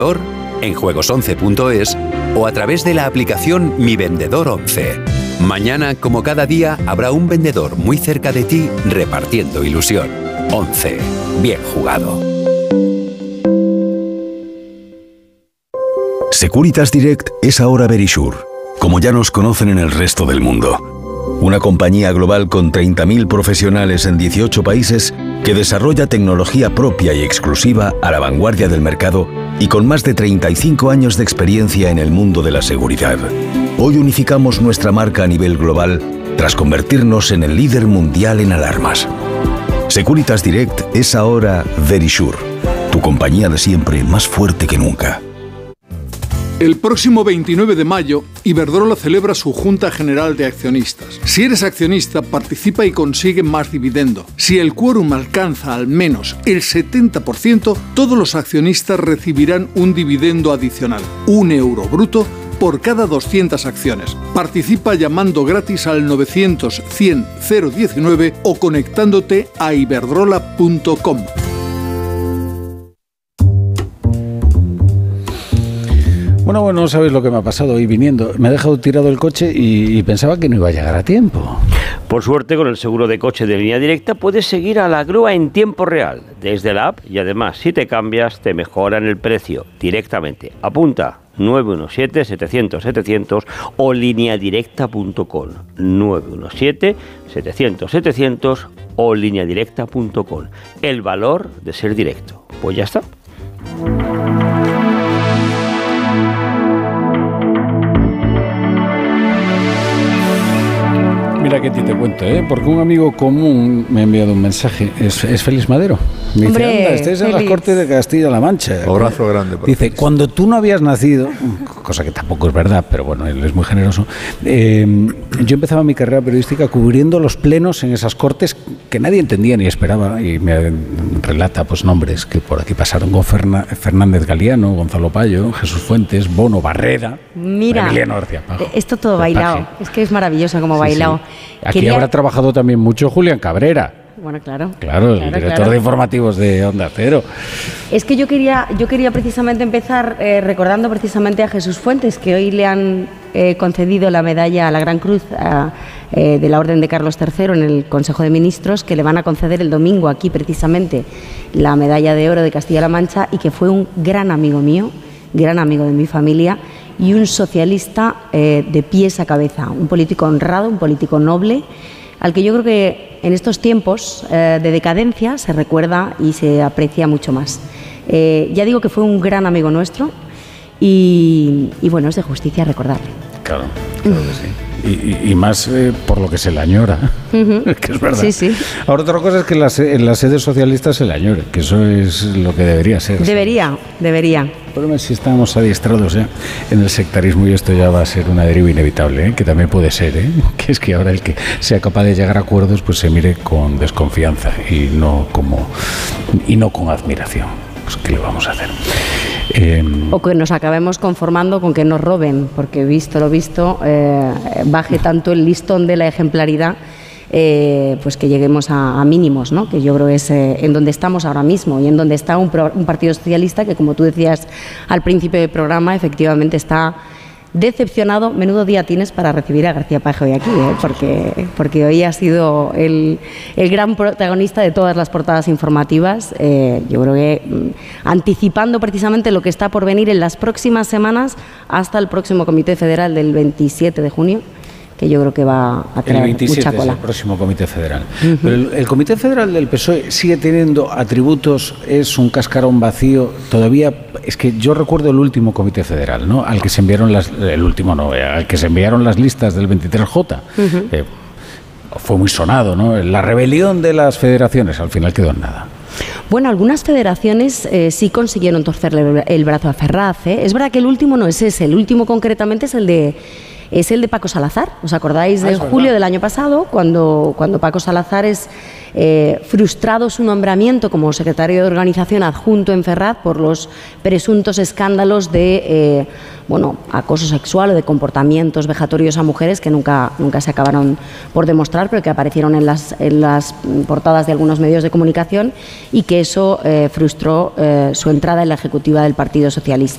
en juegos11.es o a través de la aplicación Mi Vendedor 11. Mañana, como cada día, habrá un vendedor muy cerca de ti repartiendo ilusión. 11. Bien jugado. Securitas Direct es ahora Verisure, como ya nos conocen en el resto del mundo. Una compañía global con 30.000 profesionales en 18 países que desarrolla tecnología propia y exclusiva a la vanguardia del mercado y con más de 35 años de experiencia en el mundo de la seguridad. Hoy unificamos nuestra marca a nivel global tras convertirnos en el líder mundial en alarmas. Securitas Direct es ahora Verisure, tu compañía de siempre más fuerte que nunca. El próximo 29 de mayo, Iberdrola celebra su Junta General de Accionistas. Si eres accionista, participa y consigue más dividendo. Si el quórum alcanza al menos el 70%, todos los accionistas recibirán un dividendo adicional, €1 bruto, por cada 200 acciones. Participa llamando gratis al 900 100 019 o conectándote a iberdrola.com. Bueno, no sabéis lo que me ha pasado hoy viniendo. Me ha dejado tirado el coche y pensaba que no iba a llegar a tiempo. Por suerte, con el seguro de coche de Línea Directa puedes seguir a la grúa en tiempo real desde la app y además, si te cambias, te mejoran el precio directamente. Apunta 917-700-700 o lineadirecta.com. 917-700-700 o lineadirecta.com. El valor de ser directo. Pues ya está. Mira que a ti te cuento, porque un amigo común me ha enviado un mensaje. Es Félix Madero. Me dice, anda, estáis en las Cortes de Castilla-La Mancha. Abrazo grande. Dice, cuando tú no habías nacido, cosa que tampoco es verdad, pero bueno, él es muy generoso, yo empezaba mi carrera periodística cubriendo los plenos en esas Cortes que nadie entendía ni esperaba, y me relata pues nombres que por aquí pasaron con Fernández Galiano, Gonzalo Payo, Jesús Fuentes, Bono Barrera, Emiliano García Pajo. Esto todo bailado, es que es maravilloso como bailado. Sí. Aquí habrá trabajado también mucho Julián Cabrera. Bueno, claro. Claro, el director de informativos de Onda Cero. Es que yo quería precisamente empezar recordando precisamente a Jesús Fuentes, que hoy le han concedido la medalla a la Gran Cruz de la Orden de Carlos III en el Consejo de Ministros, que le van a conceder el domingo aquí precisamente la medalla de oro de Castilla-La Mancha, y que fue un gran amigo mío, gran amigo de mi familia y un socialista de pies a cabeza, un político honrado, un político noble, al que yo creo que en estos tiempos de decadencia se recuerda y se aprecia mucho más. Ya digo que fue un gran amigo nuestro y bueno, es de justicia recordarle. Claro, claro que sí. Y más por lo que se le añora, que es verdad. Sí, sí. Ahora, otra cosa es que en las sedes socialistas se le añore, que eso es lo que debería ser. Debería. El problema es si estamos adiestrados ya en el sectarismo, y esto ya va a ser una deriva inevitable, que también puede ser, que es que ahora el que sea capaz de llegar a acuerdos pues se mire con desconfianza y no con admiración. Pues, ¿qué le vamos a hacer? O que nos acabemos conformando con que nos roben, porque visto lo visto, baje tanto el listón de la ejemplaridad, pues que lleguemos a mínimos, ¿no? Que yo creo que es en donde estamos ahora mismo y en donde está un Partido Socialista que, como tú decías al principio del programa, efectivamente está decepcionado. Menudo día tienes para recibir a García Paje hoy aquí, porque hoy ha sido el gran protagonista de todas las portadas informativas. Yo creo que anticipando precisamente lo que está por venir en las próximas semanas hasta el próximo Comité Federal del 27 de junio, que yo creo que va a traer mucha cola. Es el próximo Comité Federal. Pero el Comité Federal del PSOE sigue teniendo atributos, es un cascarón vacío. Todavía, es que yo recuerdo el último Comité Federal, ¿no? Al que se enviaron al que se enviaron las listas del 23J. Fue muy sonado, ¿no? La rebelión de las federaciones, al final quedó en nada. Bueno, algunas federaciones sí consiguieron torcerle el brazo a Ferraz, Es verdad que el último no es ese, el último concretamente es el de Paco Salazar. ¿Os acordáis de julio del año pasado, cuando Paco Salazar es frustrado su nombramiento como secretario de organización adjunto en Ferraz por los presuntos escándalos de acoso sexual o de comportamientos vejatorios a mujeres que nunca se acabaron por demostrar, pero que aparecieron en las portadas de algunos medios de comunicación, y que eso frustró su entrada en la ejecutiva del Partido Socialista.